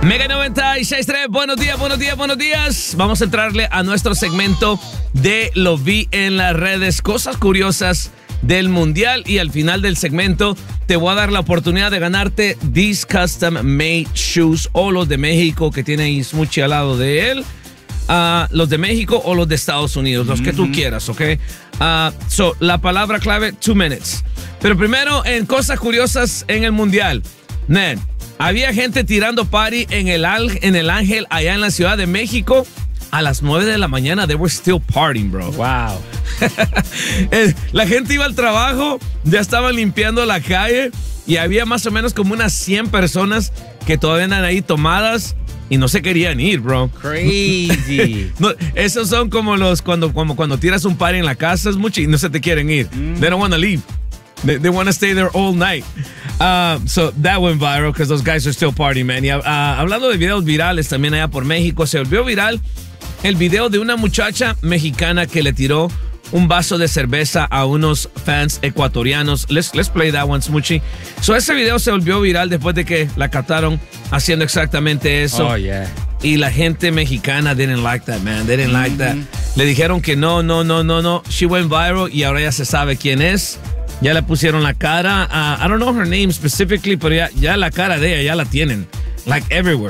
Mega 96.3, buenos días, buenos días, buenos días. Vamos a entrarle a nuestro segmento de Lo Vi en las redes, cosas curiosas del mundial, y al final del segmento te voy a dar la oportunidad de ganarte these custom made shoes, o los de México que tiene Smoochie al lado de él, los de México o los de Estados Unidos, los que tú quieras, ¿ok? La palabra clave, 2 minutes. Pero primero, en cosas curiosas en el mundial, man, había gente tirando party en el Ángel allá en la Ciudad de México a las 9 de la mañana. They were still partying, bro. Wow. La gente iba al trabajo, ya estaban limpiando la calle y había más o menos como unas 100 personas que todavía andan ahí tomadas y no se querían ir, bro. Crazy. No, esos son como los cuando tiras un party en la casa, es mucho y no se te quieren ir. They don't want to leave. They want to stay there all night. So that went viral because those guys are still partying, man. Y, hablando de videos virales también allá por México, se volvió viral el video de una muchacha mexicana que le tiró un vaso de cerveza a unos fans ecuatorianos. Let's play that one, Smoochie. So ese video se volvió viral después de que la captaron haciendo exactamente eso. Oh, yeah. Y la gente mexicana didn't like that, man. They didn't like that. Le dijeron que no. She went viral y ahora ya se sabe quién es. Ya le pusieron la cara. I don't know her name specifically, pero ya la cara de ella ya la tienen. Like everywhere.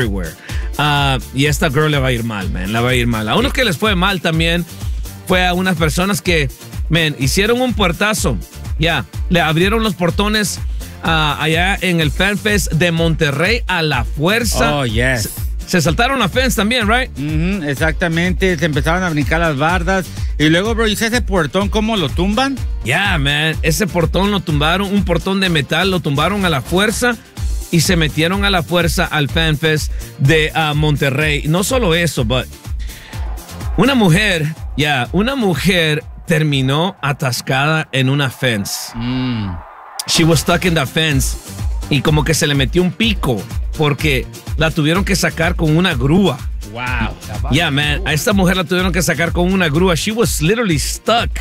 Y esta girl le va a ir mal, man. Le va a ir mal. A unos que les fue mal también fue a unas personas que, man, hicieron un puertazo. Ya, le abrieron los portones allá en el FanFest de Monterrey a la fuerza. Oh, yes. Se saltaron la fence también, right? Exactamente, se empezaron a brincar las bardas. Y luego, bro, ¿y ese portón cómo lo tumban? Yeah, man, ese portón lo tumbaron, un portón de metal, lo tumbaron a la fuerza y se metieron a la fuerza al FanFest de Monterrey. No solo eso, but una mujer terminó atascada en una fence. She was stuck in the fence y como que se le metió un pico porque la tuvieron que sacar con una grúa. Wow. Yeah, man. A esta mujer la tuvieron que sacar con una grúa. She was literally stuck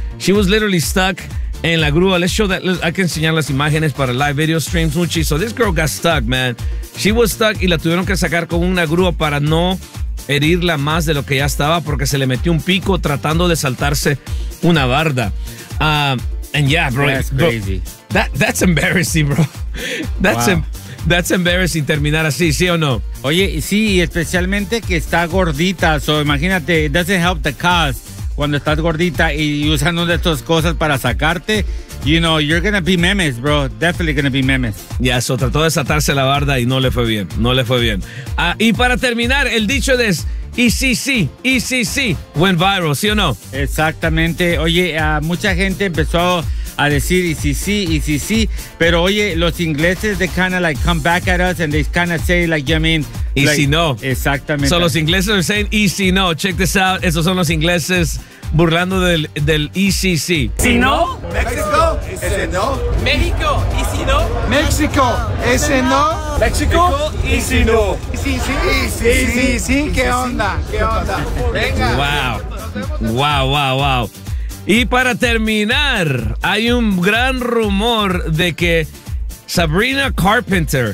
en la grúa. Let's show that. Hay que enseñar las imágenes para live video streams, Muchi. So this girl got stuck, man. She was stuck y la tuvieron que sacar con una grúa para no herirla más de lo que ya estaba porque se le metió un pico tratando de saltarse una barda. And yeah, bro. That's crazy. That's embarrassing, bro. That's embarrassing terminar así, ¿sí o no? Oye, sí, especialmente que está gordita. So, imagínate, it doesn't help the cause cuando estás gordita y usan una de estas cosas para sacarte. You know, you're gonna be memes, bro. Definitely gonna be memes. Ya, so trató de saltarse la barda y no le fue bien. Y para terminar, el dicho es ECC, went viral, ¿sí o no? Exactamente. Oye, mucha gente empezó a decir ECC, pero oye, los ingleses, they kind of like come back at us and they kind of say like, you mean, easy no. Exactamente. So los ingleses are saying easy no. Check this out. Esos son los ingleses burlando del ECC. ¿Si no? México, ese no. México, ¿y si no? México, ese no. México, ¿y si no? Sí, ¿qué onda? Venga. Wow. Y para terminar, hay un gran rumor de que Sabrina Carpenter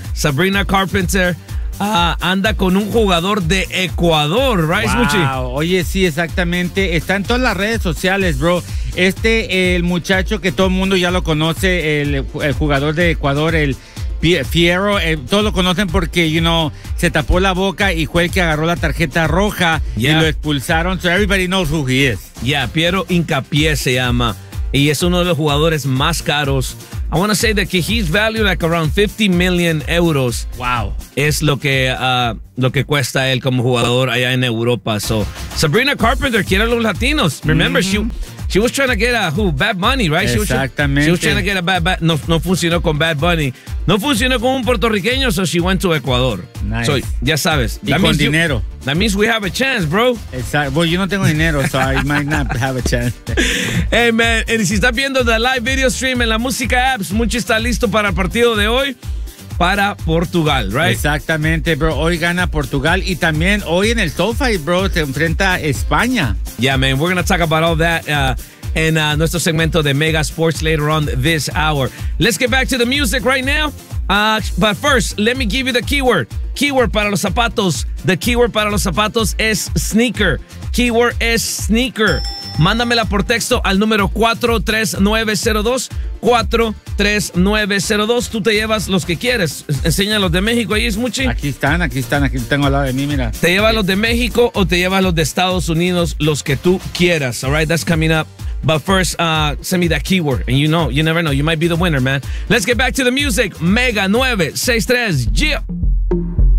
anda con un jugador de Ecuador, right, Smoochie? Wow. Oye, sí, exactamente. Está en todas las redes sociales, bro. El muchacho que todo el mundo ya lo conoce, el jugador de Ecuador, el Fierro, todos lo conocen porque, se tapó la boca y fue el que agarró la tarjeta roja y lo expulsaron. So everybody knows who he is. Yeah, Piero Hincapié se llama. Y es uno de los jugadores más caros. I want to say that he's valued like around 50 million euros. Wow. Es lo que cuesta él como jugador allá en Europa. So, Sabrina Carpenter quiere a los latinos. Remember, she was trying to get Bad Bunny, right? Exactamente. She was trying to get a Bad no funcionó con Bad Bunny. No funcionó con un puertorriqueño, so she went to Ecuador. Nice. So, ya sabes. Y con dinero. That means we have a chance, bro. Exacto. Well, yo no tengo dinero, so I might not have a chance. Hey, man, y si estás viendo the live video stream en la música apps, Muchi está listo para el partido de hoy para Portugal, right? Exactamente, bro. Hoy gana Portugal y también hoy en el SoFi, bro, se enfrenta a España. Yeah, man, we're going to talk about all that en nuestro segmento de Mega Sports later on this hour. Let's get back to the music right now. But first, let me give you the keyword. Keyword para los zapatos. The keyword para los zapatos es sneaker. Keyword es sneaker. Mándamela por texto al número 43902. 43902. Tú te llevas los que quieres. Enseña los de México ahí, Smoochie. Aquí están, aquí tengo al lado de mí, mira. ¿Te llevas los de México o te llevas los de Estados Unidos? Los que tú quieras. All right, that's coming up. But first, send me that keyword. And you never know. You might be the winner, man. Let's get back to the music. Mega 963. Yeah.